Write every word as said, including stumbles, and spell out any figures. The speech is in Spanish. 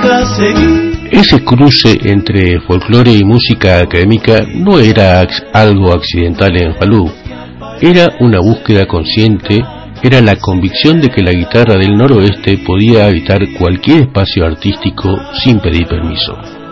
Ese cruce entre folclore y música académica no era algo accidental en Falú, era una búsqueda consciente, era la convicción de que la guitarra del noroeste podía habitar cualquier espacio artístico sin pedir permiso.